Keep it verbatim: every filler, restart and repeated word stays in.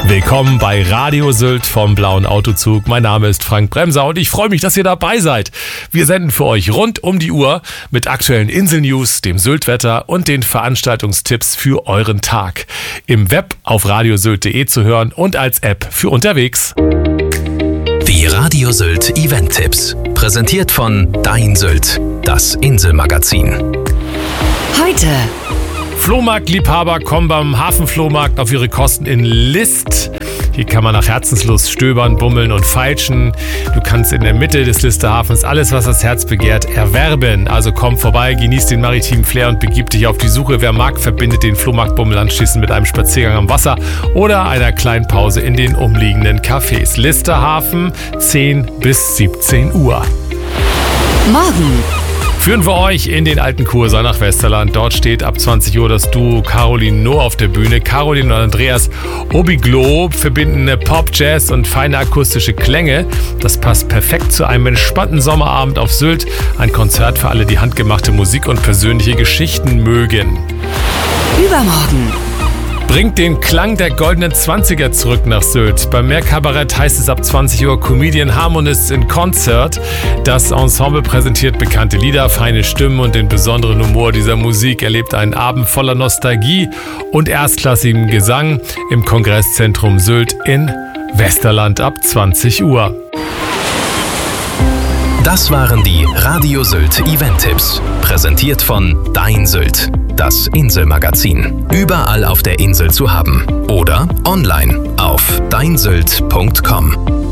Willkommen bei Radio Sylt vom Blauen Autozug. Mein Name ist Frank Bremser und ich freue mich, dass ihr dabei seid. Wir senden für euch rund um die Uhr mit aktuellen Inselnews, dem Syltwetter und den Veranstaltungstipps für euren Tag. Im Web auf radiosylt punkt de zu hören und als App für unterwegs. Die Radio Sylt Event-Tipps. Präsentiert von Dein Sylt, das Inselmagazin. Heute. Flohmarktliebhaber kommen beim Hafenflohmarkt auf ihre Kosten in List. Hier kann man nach Herzenslust stöbern, bummeln und feilschen. Du kannst in der Mitte des Lister Hafens alles, was das Herz begehrt, erwerben. Also komm vorbei, genieß den maritimen Flair und begib dich auf die Suche. Wer mag, verbindet den Flohmarktbummel anschließend mit einem Spaziergang am Wasser oder einer kleinen Pause in den umliegenden Cafés. Listerhafen, zehn bis siebzehn Uhr. Morgen. Führen wir euch in den alten Kursaal nach Westerland. Dort steht ab zwanzig Uhr das Duo Caroline No auf der Bühne. Caroline und Andreas Obiglo verbinden Pop, Jazz und feine akustische Klänge. Das passt perfekt zu einem entspannten Sommerabend auf Sylt. Ein Konzert für alle, die handgemachte Musik und persönliche Geschichten mögen. Übermorgen. Bringt den Klang der goldenen Zwanziger zurück nach Sylt. Beim Meerkabarett heißt es ab zwanzig Uhr Comedian Harmonists in Concert. Das Ensemble präsentiert bekannte Lieder, feine Stimmen und den besonderen Humor dieser Musik. Erlebt einen Abend voller Nostalgie und erstklassigem Gesang im Kongresszentrum Sylt in Westerland ab zwanzig Uhr. Das waren die Radio Sylt Event-Tipps. Präsentiert von Dein Sylt, das Inselmagazin. Überall auf der Insel zu haben. Oder online auf dein sylt punkt com.